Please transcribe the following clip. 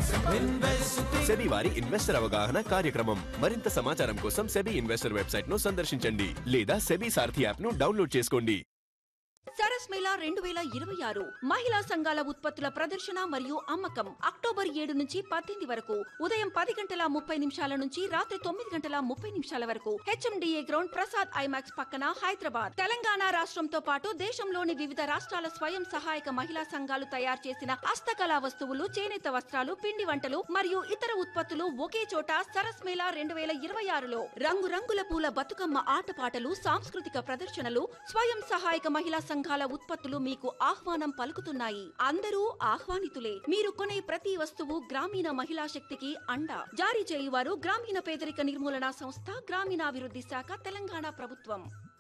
SEBI వారి investor అవగాహన కార్యక్రమం. మరింత సమాచారం కోసం సెబీ ఇన్వెస్టర్ వెబ్సైట్ ను సందర్శించండి లేదా సెబీ సారథి యాప్ ను డౌన్లోడ్ చేసుకోండి. సరస్ మేళా 2026 మహిళా సంఘాల ఉత్పత్తుల ప్రదర్శన మరియు అమ్మకం అక్టోబర్ 7 నుంచి 18 వరకు ఉదయం 10:30 నుంచి రాత్రి 9:30 వరకు హెచ్ఎండిఏ గ్రౌండ్ ప్రసాద్ ఐమాక్స్ పక్కన హైదరాబాద్. తెలంగాణ రాష్ట్రంతో పాటు దేశంలోని వివిధ రాష్ట్రాల స్వయం సహాయక మహిళా సంఘాలు తయారు చేసిన హస్తకళా వస్తువులు, చేనేత వస్త్రాలు, పిండి వంటలు మరియు ఇతర ఉత్పత్తులు ఒకే చోట సరస్ మేళా 2026లో రంగురంగుల పూల బతుకమ్మ ఆటపాటలు, సాంస్కృతిక ప్రదర్శనలు, స్వయం సహాయక మహిళా సంఘాల ఉత్పత్తులు మీకు ఆహ్వానం పలుకుతున్నాయి. అందరూ ఆహ్వానితులే. మీరు కొనే ప్రతి వస్తువు గ్రామీణ మహిళా శక్తికి అండ. జారీ చేయువారు గ్రామీణ పేదరిక నిర్మూలన సంస్థ, గ్రామీణాభివృద్ధి శాఖ, తెలంగాణ ప్రభుత్వం.